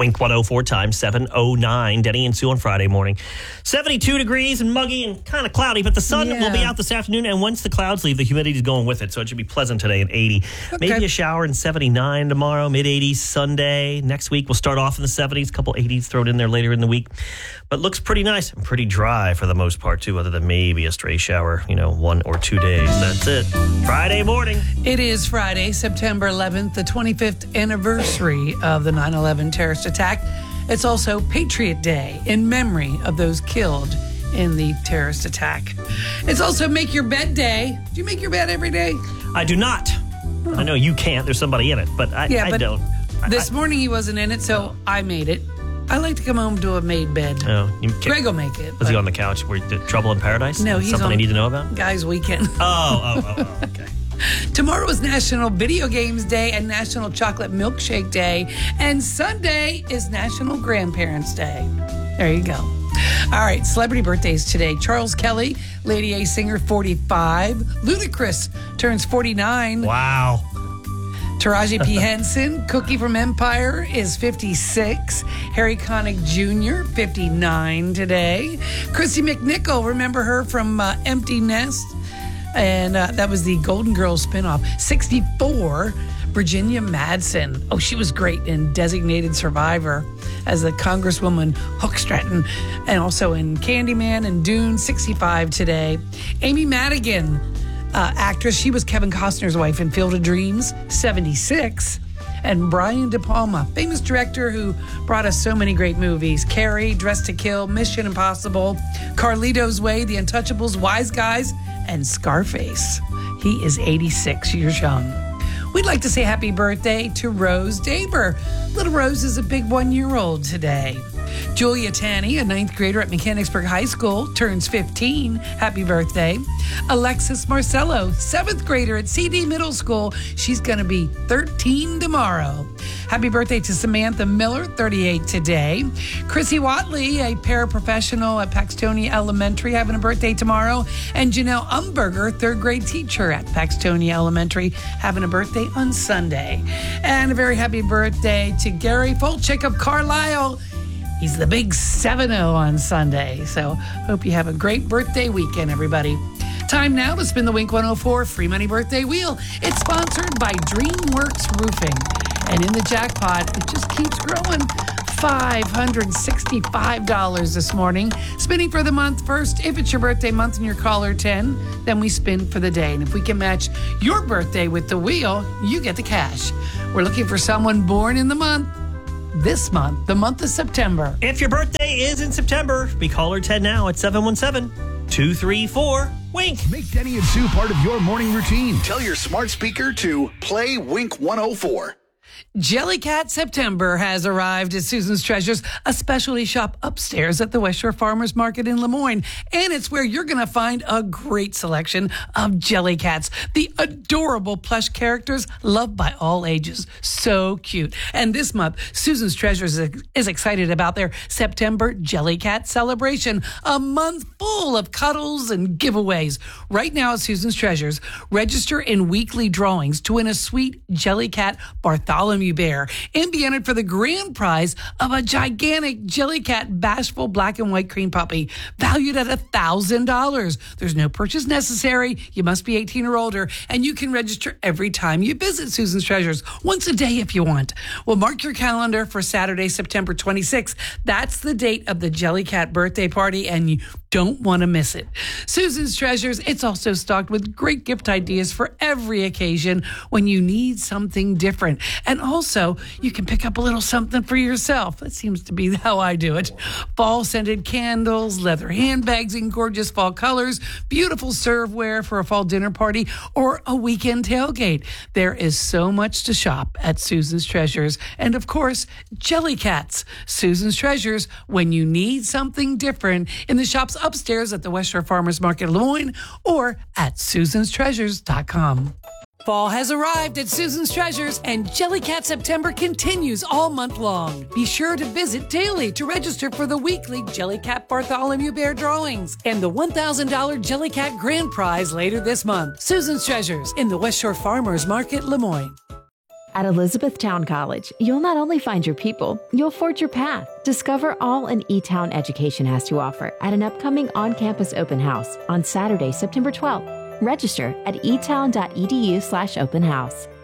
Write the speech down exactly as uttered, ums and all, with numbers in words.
Wink one oh four time, seven oh nine. Denny and Sue on Friday morning. seventy-two degrees and muggy and kind of cloudy, but the sun Yeah. will be out this afternoon. And once the clouds leave, the humidity is going with it. So it should be pleasant today at eighty. Okay. Maybe a shower in seventy-nine tomorrow, mid eighties Sunday. Next week, we'll start off in the seventies, a couple eighties thrown in there later in the week. But looks pretty nice and pretty dry for the most part, too, other than maybe a stray shower, you know, one or two days. That's it. Friday morning. It is Friday, September eleventh, the twenty-fifth anniversary of the nine eleven terrorist attack. It's also Patriot Day in memory of those killed in the terrorist attack. It's also Make Your Bed Day. Do you make your bed every day? I do not. Oh. I know you can't. There's somebody in it, but I, yeah, I but don't. This I, morning he wasn't in it, so I made it. I like to come home to a made bed. Oh, you Greg will make it. Was he on the couch? Were you, Trouble in Paradise? No, That's he's something on I need to know about? Guys' Weekend. Oh, oh, oh, oh okay. Tomorrow is National Video Games Day and National Chocolate Milkshake Day. And Sunday is National Grandparents' Day. There you go. All right, celebrity birthdays today. Charles Kelly, Lady A singer, forty-five. Ludacris turns forty-nine. Wow. Taraji P. Henson, Cookie from Empire, is fifty-six. Harry Connick Junior, fifty-nine today. Chrissy McNichol, remember her from uh, Empty Nest? And uh, that was the Golden Girls spinoff. sixty-four. Virginia Madsen. Oh, she was great in Designated Survivor as the Congresswoman Hook Stratton, and also in Candyman and Dune. sixty-five today. Amy Madigan, uh, actress. She was Kevin Costner's wife in Field of Dreams. seventy-six. And Brian De Palma, famous director who brought us so many great movies. Carrie, Dressed to Kill, Mission Impossible, Carlito's Way, The Untouchables, Wise Guys, and Scarface. He is eighty-six years young. We'd like to say happy birthday to Rose Daber. Little Rose is a big one-year-old today. Julia Tanney, a ninth grader at Mechanicsburg High School, turns fifteen. Happy birthday. Alexis Marcello, seventh grader at C D Middle School. She's going to be thirteen tomorrow. Happy birthday to Samantha Miller, thirty-eight today. Chrissy Watley, a paraprofessional at Paxtonia Elementary, having a birthday tomorrow. And Janelle Umberger, third grade teacher at Paxtonia Elementary, having a birthday on Sunday. And a very happy birthday to Gary Folchik of Carlisle. He's the big seven oh on Sunday. So hope you have a great birthday weekend, everybody. Time now to spin the Wink one oh four Free Money Birthday Wheel. It's sponsored by DreamWorks Roofing. And in the jackpot, it just keeps growing. five hundred sixty-five dollars this morning. Spinning for the month first. If it's your birthday month and you're caller ten, then we spin for the day. And if we can match your birthday with the wheel, you get the cash. We're looking for someone born in the month. This month, the month of September. If your birthday is in September, be caller ten now at seven one seven, two three four, WINK. Make Denny and Sue part of your morning routine. Tell your smart speaker to play Wink one oh four. Jellycat September has arrived at Susan's Treasures, a specialty shop upstairs at the West Shore Farmers Market in Lemoyne. And it's where you're going to find a great selection of Jellycats, the adorable plush characters loved by all ages. So cute. And this month, Susan's Treasures is excited about their September Jellycat celebration, a month full of cuddles and giveaways. Right now at Susan's Treasures, register in weekly drawings to win a sweet Jellycat Bartholomew Bear and be entered for the grand prize of a gigantic Jellycat Bashful black and white cream puppy valued at one thousand dollars. There's no purchase necessary. You must be eighteen or older, and you can register every time you visit Susan's Treasures, once a day if you want. Well, mark your calendar for Saturday, September twenty-sixth. That's the date of the Jellycat birthday party, and you don't want to miss it. Susan's Treasures, it's also stocked with great gift ideas for every occasion when you need something different. And also, you can pick up a little something for yourself. That seems to be how I do it. Fall scented candles, leather handbags in gorgeous fall colors, beautiful serveware for a fall dinner party, or a weekend tailgate. There is so much to shop at Susan's Treasures. And of course, Jellycats. Susan's Treasures, when you need something different, in the shops upstairs at the West Shore Farmers Market in Lemoyne or at susans treasures dot com. Fall has arrived at Susan's Treasures, and Jellycat September continues all month long. Be sure to visit daily to register for the weekly Jellycat Bartholomew Bear drawings and the one thousand dollars Jellycat Grand Prize later this month. Susan's Treasures in the West Shore Farmers Market, Lemoyne. At Elizabethtown College, you'll not only find your people, you'll forge your path. Discover all an E-Town education has to offer at an upcoming on-campus open house on Saturday, September twelfth. Register at etown.edu slash open house.